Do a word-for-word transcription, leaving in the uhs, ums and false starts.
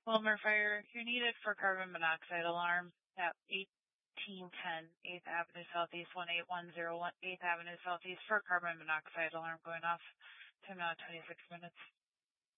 Wilmer Fire, you're needed for carbon monoxide alarm at eighteen ten eighth Avenue Southeast, one eight one zero one eighth Avenue Southeast for carbon monoxide alarm going off. Time now twenty-six minutes.